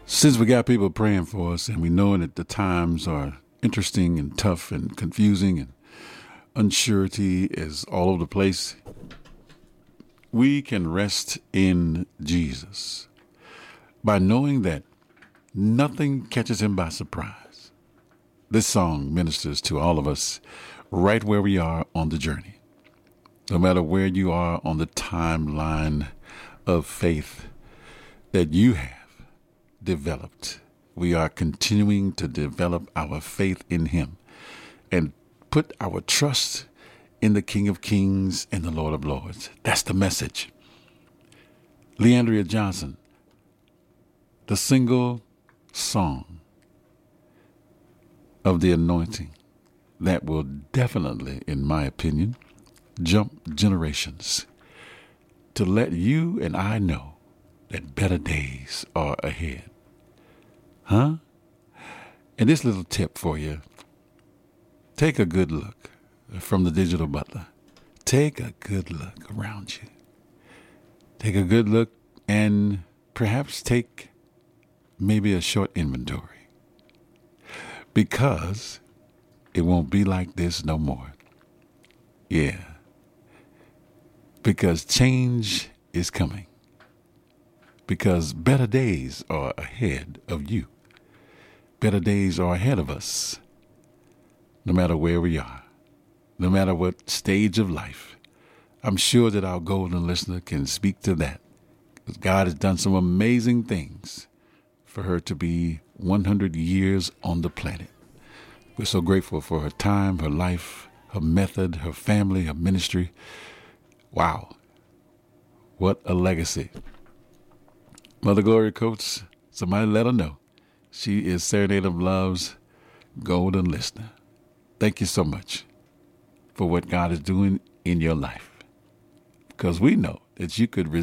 Since we got people praying for us and we know that the times are interesting and tough and confusing and uncertainty is all over the place, we can rest in Jesus by knowing that nothing catches him by surprise. This song ministers to all of us right where we are on the journey. No matter where you are on the timeline of faith that you have developed, we are continuing to develop our faith in him and put our trust in the King of Kings and the Lord of Lords. That's the message. Leandria Johnson, the single song of the anointing that will definitely, in my opinion, jump generations to let you and I know that better days are ahead. Huh? And this little tip for you, take a good look from the Digital Butler. Take a good look around you. Take a good look and perhaps take maybe a short inventory, because it won't be like this no more. Yeah. Because change is coming. Because better days are ahead of you. Better days are ahead of us. No matter where we are. No matter what stage of life. I'm sure that our golden listener can speak to that. Because God has done some amazing things for her to be 100 years on the planet. We're so grateful for her time, her life, her method, her family, her ministry. Wow. What a legacy. Mother Gloria Coates, somebody let her know. She is Serenade of Love's golden listener. Thank you so much for what God is doing in your life. Because we know that you could